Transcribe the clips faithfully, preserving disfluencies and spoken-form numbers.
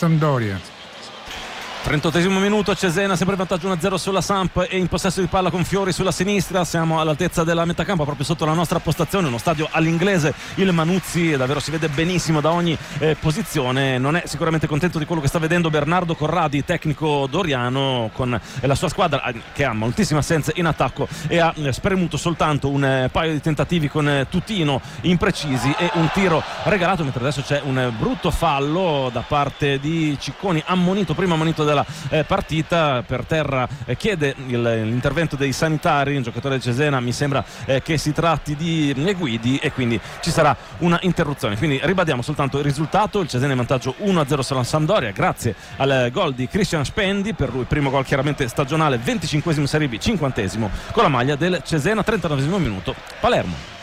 Sampdoria. trentottesimo minuto, Cesena sempre in vantaggio uno a zero sulla Samp e in possesso di palla con Fiori sulla sinistra. Siamo all'altezza della metà campo, proprio sotto la nostra postazione, uno stadio all'inglese. Il Manuzzi davvero si vede benissimo da ogni eh, posizione. Non è sicuramente contento di quello che sta vedendo Bernardo Corradi, tecnico doriano, con eh, la sua squadra eh, che ha moltissime assenze in attacco e ha eh, spremuto soltanto un eh, paio di tentativi con eh, Tutino imprecisi e un tiro regalato, mentre adesso c'è un eh, brutto fallo da parte di Cicconi, ammonito, primo ammonito della eh, partita. Per terra eh, chiede il, l'intervento dei sanitari, un giocatore del Cesena, mi sembra eh, che si tratti di eh, Guidi, e quindi ci sarà una interruzione. Quindi ribadiamo soltanto il risultato: il Cesena in vantaggio uno a zero sulla Sampdoria grazie al gol di Christian Spendi, per lui primo gol chiaramente stagionale, venticinquesimo Serie B, cinquantesimo con la maglia del Cesena. Trentanovesimo minuto, Palermo.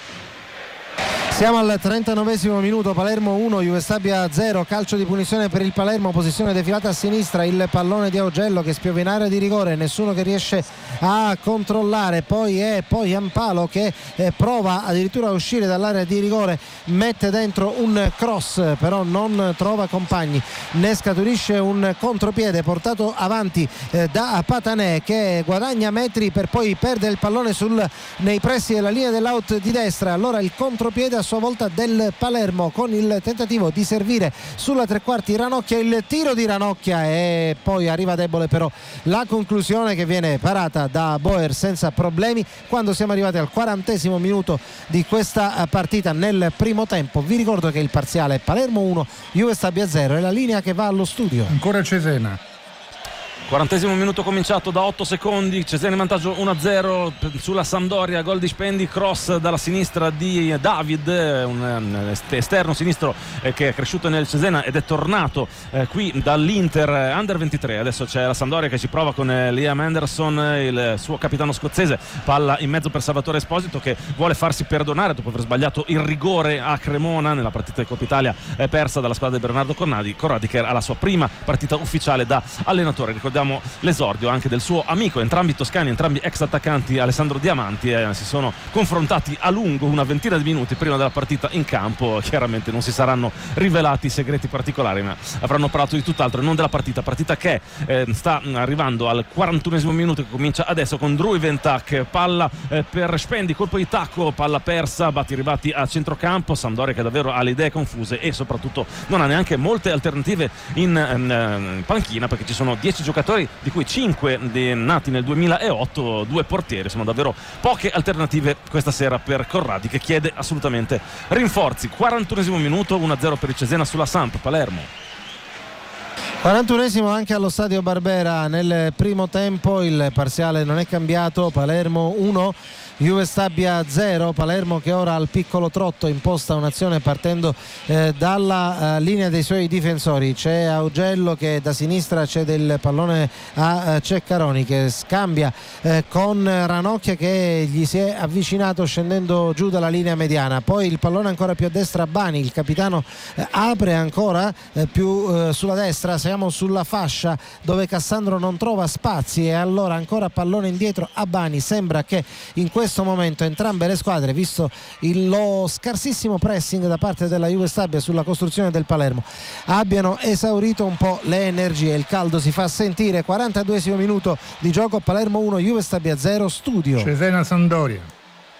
Siamo al trentanovesimo minuto, Palermo uno, Juve Stabia zero, calcio di punizione per il Palermo, posizione defilata a sinistra, il pallone di Augello che spiova in area di rigore, nessuno che riesce a controllare, poi è poi Ampalo che eh, prova addirittura a uscire dall'area di rigore, mette dentro un cross, però non trova compagni, ne scaturisce un contropiede portato avanti eh, da Patanè, che guadagna metri per poi perdere il pallone sul, nei pressi della linea dell'out di destra. Allora il contropiede a sua volta del Palermo, con il tentativo di servire sulla tre quarti Ranocchia, il tiro di Ranocchia e poi arriva debole però la conclusione, che viene parata da Boer senza problemi. Quando siamo arrivati al quarantesimo minuto di questa partita nel primo tempo, vi ricordo che il parziale è Palermo uno, Juve Stabia zero, e la linea che va allo studio. Ancora Cesena. quarantesimo minuto cominciato da otto secondi, Cesena in vantaggio uno a zero sulla Sampdoria, gol di Spendi, cross dalla sinistra di David, un esterno sinistro che è cresciuto nel Cesena ed è tornato qui dall'Inter under ventitré. Adesso c'è la Sampdoria che ci prova con Liam Anderson, il suo capitano scozzese, palla in mezzo per Salvatore Esposito che vuole farsi perdonare dopo aver sbagliato il rigore a Cremona nella partita di Coppa Italia persa dalla squadra di Bernardo Corradi, Corradi che era la sua prima partita ufficiale da allenatore. Ricordiamo l'esordio anche del suo amico, entrambi toscani, entrambi ex attaccanti, Alessandro Diamanti, eh, si sono confrontati a lungo, una ventina di minuti prima della partita in campo. Chiaramente non si saranno rivelati segreti particolari, ma avranno parlato di tutt'altro, non della partita partita che eh, sta arrivando al quarantunesimo minuto, che comincia adesso con Drui Ventak, palla eh, per Spendi, colpo di tacco, palla persa, batti ribatti a centrocampo. Sampdoria che davvero ha le idee confuse e soprattutto non ha neanche molte alternative in eh, panchina, perché ci sono dieci giocatori di cui cinque nati nel duemilaotto, due portieri. Sono davvero poche alternative questa sera per Corradi, che chiede assolutamente rinforzi. quarantunesimo minuto, uno a zero per il Cesena sulla Samp. Palermo. quarantunesimo anche allo stadio Barbera. Nel primo tempo il parziale non è cambiato, Palermo uno, Juve Stabia zero. Palermo che ora al piccolo trotto imposta un'azione partendo eh, dalla eh, linea dei suoi difensori. C'è Augello che da sinistra cede il pallone a eh, Ceccaroni, che scambia eh, con Ranocchia che gli si è avvicinato scendendo giù dalla linea mediana. Poi il pallone ancora più a destra a Bani, il capitano eh, apre ancora eh, più eh, sulla destra. Siamo sulla fascia dove Cassandro non trova spazi e allora ancora pallone indietro a Bani. Sembra che in questo momento entrambe le squadre, visto il, lo scarsissimo pressing da parte della Juve Stabia sulla costruzione del Palermo, abbiano esaurito un po' le energie. Il caldo si fa sentire. quarantaduesimo minuto di gioco, Palermo uno, Juve Stabia zero, studio Cesena Sampdoria.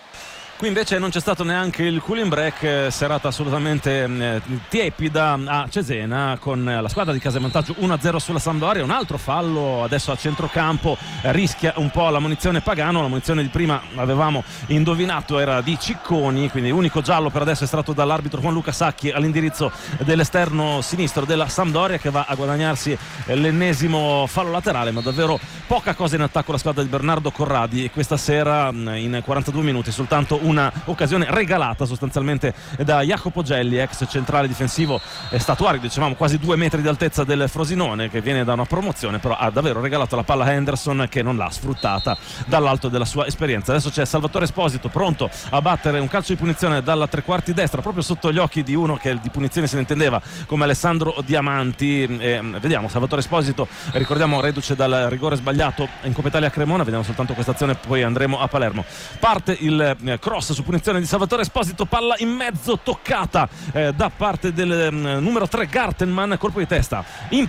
Qui invece non c'è stato neanche il cooling break, serata assolutamente eh, tiepida a Cesena, con la squadra di casa in vantaggio uno a zero sulla Sampdoria. Un altro fallo adesso a centrocampo, eh, rischia un po' la munizione Pagano. La munizione di prima avevamo indovinato era di Cicconi, quindi unico giallo per adesso estratto dall'arbitro Juan Luca Sacchi all'indirizzo dell'esterno sinistro della Sampdoria, che va a guadagnarsi l'ennesimo fallo laterale. Ma davvero poca cosa in attacco la squadra di Bernardo Corradi, e questa sera in quarantadue minuti soltanto una occasione regalata sostanzialmente da Jacopo Gelli, ex centrale difensivo statuario, dicevamo quasi due metri di altezza del Frosinone, che viene da una promozione, però ha davvero regalato la palla a Henderson, che non l'ha sfruttata dall'alto della sua esperienza. Adesso c'è Salvatore Esposito pronto a battere un calcio di punizione dalla tre quarti destra, proprio sotto gli occhi di uno che di punizione se ne intendeva come Alessandro Diamanti. E vediamo Salvatore Esposito, ricordiamo reduce dal rigore sbagliato in Coppa Italia a Cremona. Vediamo soltanto questa azione, poi andremo a Palermo. Parte il cross su punizione di Salvatore Esposito, palla in mezzo toccata eh, da parte del um, numero tre Gartenman, colpo di testa in